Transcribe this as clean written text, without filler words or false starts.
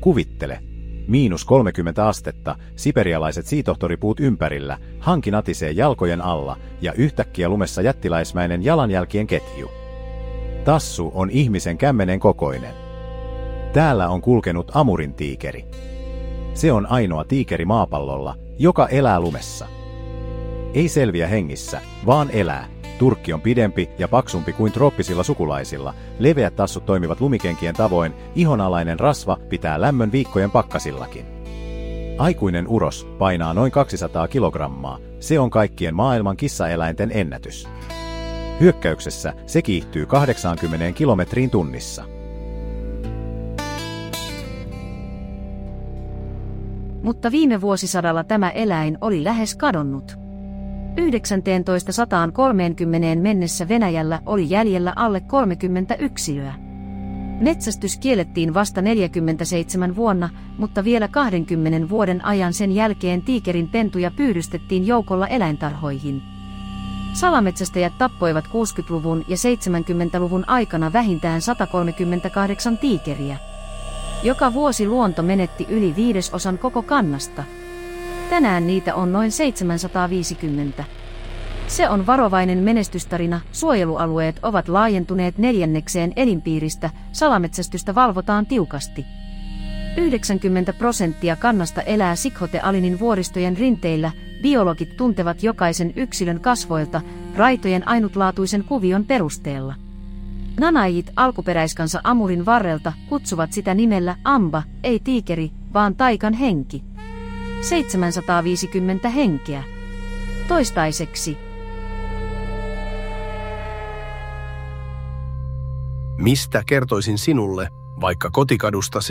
Kuvittele. -30 astetta, siperialaiset siitohtoripuut ympärillä, hanki natisee jalkojen alla ja yhtäkkiä lumessa jättiläismäinen jalanjälkien ketju. Tassu on ihmisen kämmenen kokoinen. Täällä on kulkenut Amurin tiikeri. Se on ainoa tiikeri maapallolla, joka elää lumessa. Ei selviä hengissä, vaan elää. Turkki on pidempi ja paksumpi kuin trooppisilla sukulaisilla, leveät tassut toimivat lumikenkien tavoin, ihonalainen rasva pitää lämmön viikkojen pakkasillakin. Aikuinen uros painaa noin 200 kilogrammaa, se on kaikkien maailman kissaeläinten ennätys. Hyökkäyksessä se kiihtyy 80 kilometriin tunnissa. Mutta viime vuosisadalla tämä eläin oli lähes kadonnut. 1930 mennessä Venäjällä oli jäljellä alle 30 yksilöä. Metsästys kiellettiin vasta 47 vuonna, mutta vielä 20 vuoden ajan sen jälkeen tiikerin pentuja pyydystettiin joukolla eläintarhoihin. Salametsästäjät tappoivat 60-luvun ja 70-luvun aikana vähintään 138 tiikeriä. Joka vuosi luonto menetti yli 1/5 koko kannasta. Tänään niitä on noin 750. Se on varovainen menestystarina, suojelualueet ovat laajentuneet 4/4 elinpiiristä, salametsästystä valvotaan tiukasti. 90% kannasta elää Sikhote-Alinin vuoristojen rinteillä, biologit tuntevat jokaisen yksilön kasvoilta, raitojen ainutlaatuisen kuvion perusteella. Nanaijit alkuperäiskansa Amurin varrelta kutsuvat sitä nimellä amba, ei tiikeri, vaan taikan henki. 750 henkeä. Toistaiseksi. Mistä kertoisin sinulle, vaikka kotikadustasi,